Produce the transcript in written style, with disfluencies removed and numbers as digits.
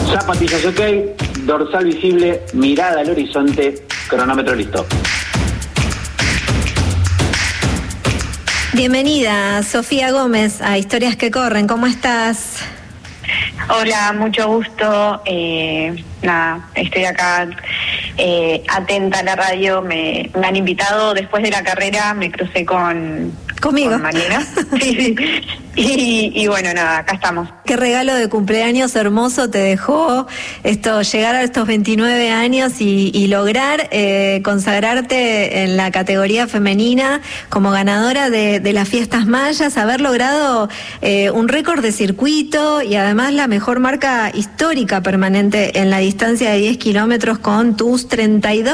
Zapatillas ok, dorsal visible, mirada al horizonte, cronómetro listo. Bienvenida, Sofía Gómez, a Historias que Corren. ¿Cómo estás? Hola, mucho gusto. Estoy acá atenta a la radio. Me han invitado después de la carrera, me crucé conmigo. Con Mariana. Sí. Y bueno, nada, acá estamos. Qué regalo de cumpleaños hermoso te dejó llegar a estos 29 años y lograr consagrarte en la categoría femenina como ganadora de las fiestas mayas, haber logrado un récord de circuito y además la mejor marca histórica permanente en la distancia de 10 kilómetros con tus 32